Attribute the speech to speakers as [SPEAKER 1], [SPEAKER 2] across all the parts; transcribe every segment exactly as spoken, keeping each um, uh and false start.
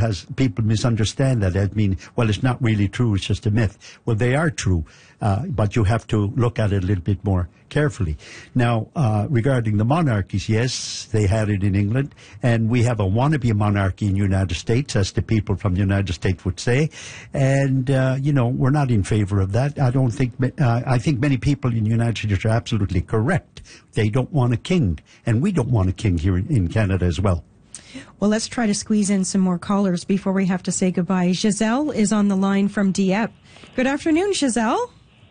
[SPEAKER 1] has people misunderstand that as mean, well, it's not really true, it's just a myth. Well, they are true, uh, but you have to look at it a little bit more carefully. Now, uh, regarding the monarchies, yes, they had it in England, and we have a wannabe monarchy in the United States, as the people from the United States would say, and, uh, you know, we're not in favor of that. I don't think, uh, I think many people in the United States are absolutely correct. They don't want a king, and we don't want a king here in, in Canada as well.
[SPEAKER 2] Well, let's try to squeeze in some more callers before we have to say goodbye. Giselle is on the line from Dieppe. Good afternoon, Giselle.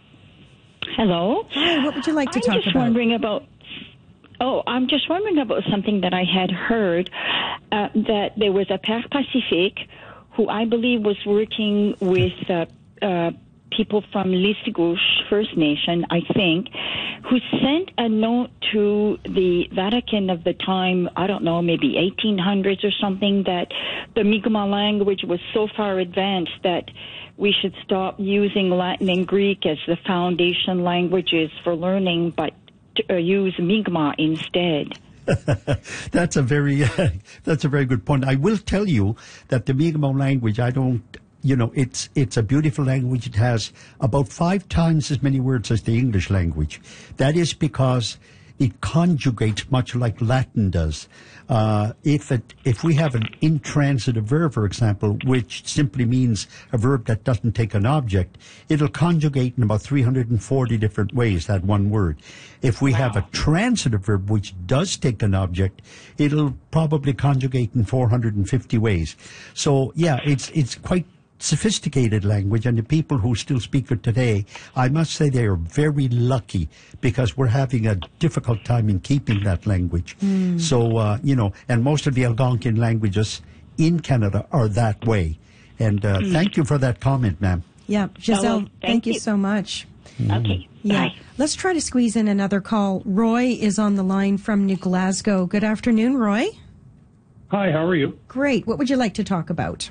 [SPEAKER 3] Hello.
[SPEAKER 2] Hi, what would you like to
[SPEAKER 3] I'm
[SPEAKER 2] talk about?
[SPEAKER 3] I'm just wondering about, oh, I'm just wondering about something that I had heard, uh, that there was a Père Pacifique who I believe was working with uh, uh, people from Listigouche First Nation, I think, who sent a note to the Vatican of the time, I don't know, maybe eighteen hundreds or something, that the Mi'kmaq language was so far advanced that we should stop using Latin and Greek as the foundation languages for learning, but to, uh, use Mi'kmaq instead.
[SPEAKER 1] That's a very uh, that's a very good point. I will tell you that the Mi'kmaq language, I don't, you know, it's it's a beautiful language. It has about five times as many words as the English language. That is because it conjugates much like Latin does. Uh, if it, if we have an intransitive verb, for example, which simply means a verb that doesn't take an object, it'll conjugate in about three hundred forty different ways, that one word. If we wow. have a transitive verb which does take an object, it'll probably conjugate in four hundred fifty ways. So, yeah, it's it's quite sophisticated language, and the people who still speak it today, I must say they are very lucky, because we're having a difficult time in keeping that language. Mm. So, uh, you know, and most of the Algonquian languages in Canada are that way. And uh, mm. thank you for that comment, ma'am.
[SPEAKER 2] Yeah, Giselle,
[SPEAKER 3] oh, well, thank,
[SPEAKER 2] thank you.
[SPEAKER 3] you
[SPEAKER 2] so much.
[SPEAKER 3] Mm. Okay,
[SPEAKER 2] yeah.
[SPEAKER 3] bye.
[SPEAKER 2] Let's try to squeeze in another call. Roy is on the line from New Glasgow. Good afternoon, Roy.
[SPEAKER 4] Hi, how are you?
[SPEAKER 2] Great. What would you like to talk about?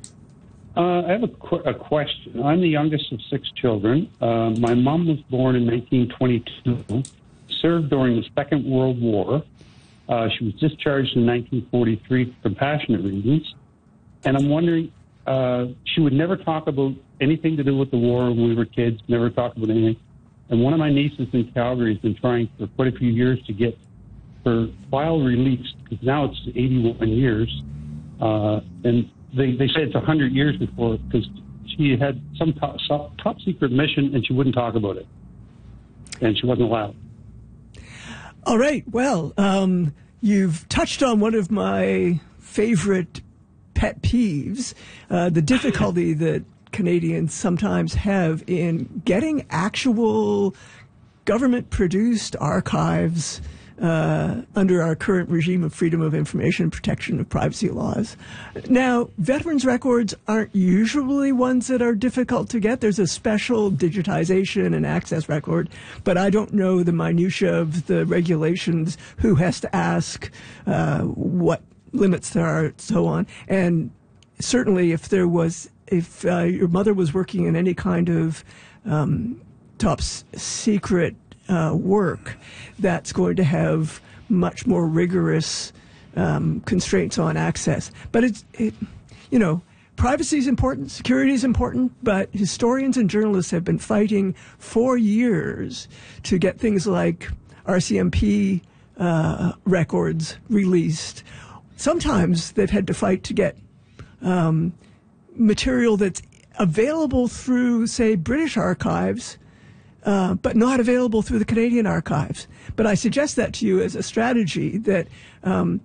[SPEAKER 4] Uh, I have a, qu- a question. I'm the youngest of six children. Uh, my mom was born in nineteen twenty-two, served during the Second World War. Uh, she was discharged in nineteen forty-three for compassionate reasons. And I'm wondering, uh, she would never talk about anything to do with the war when we were kids, never talk about anything. And one of my nieces in Calgary has been trying for quite a few years to get her file released, because now it's eighty-one years. Uh, and They, they say it's one hundred years before, because she had some top, top secret mission and she wouldn't talk about it. And she wasn't allowed.
[SPEAKER 5] All right. Well, um, you've touched on one of my favorite pet peeves, uh, the difficulty that Canadians sometimes have in getting actual government-produced archives Uh, under our current regime of freedom of information and protection of privacy laws. Now, veterans' records aren't usually ones that are difficult to get. There's a special digitization and access record, but I don't know the minutiae of the regulations, who has to ask, uh, what limits there are, and so on. And certainly if there was, if uh, your mother was working in any kind of um, top s- secret Uh, work, that's going to have much more rigorous um, constraints on access. But it's, it, you know, privacy is important, security is important, but historians and journalists have been fighting for years to get things like R C M P uh, records released. Sometimes they've had to fight to get um, material that's available through, say, British archives, Uh, but not available through the Canadian archives. But I suggest that to you as a strategy, that um,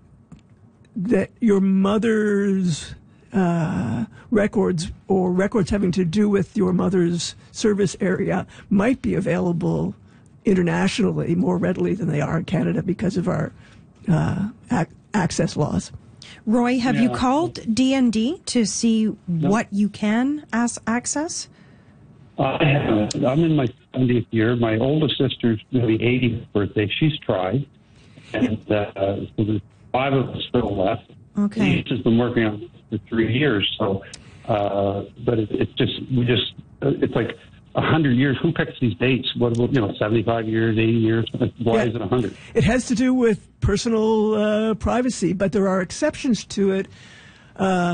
[SPEAKER 5] that your mother's uh, records, or records having to do with your mother's service area, might be available internationally more readily than they are in Canada because of our uh, ac- access laws.
[SPEAKER 2] Roy, have
[SPEAKER 4] yeah.
[SPEAKER 2] you called D N D to see
[SPEAKER 4] no.
[SPEAKER 2] what you can as- access?
[SPEAKER 4] I haven't. I'm in my seventieth year. My oldest sister's nearly eightieth birthday. She's tried. And uh, so there's five of us still left.
[SPEAKER 2] Okay.
[SPEAKER 4] She's been working on it for three years. So, uh, but it, it's just, we just, it's like one hundred years. Who picks these dates? What about, you know, seventy-five years, eighty years? Why
[SPEAKER 5] yeah.
[SPEAKER 4] is it one hundred?
[SPEAKER 5] It has to do with personal uh, privacy, but there are exceptions to it. Uh,